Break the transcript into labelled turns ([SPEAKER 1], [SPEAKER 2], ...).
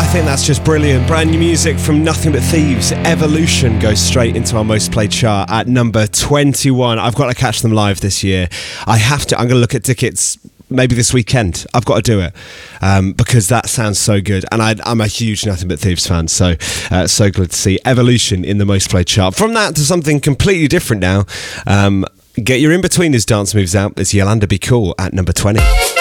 [SPEAKER 1] think that's just brilliant. Brand new music from Nothing But Thieves. Evolution goes straight into our most played chart at number 21. I've got to catch them live this year. I have to. I'm going to look at tickets maybe this weekend. I've got to do it because that sounds so good. And I'm a huge Nothing But Thieves fan, so so good to see Evolution in the most played chart. From that to something completely different now. Get your In-Betweeners dance moves out. It's Yolanda Be Cool at number 20.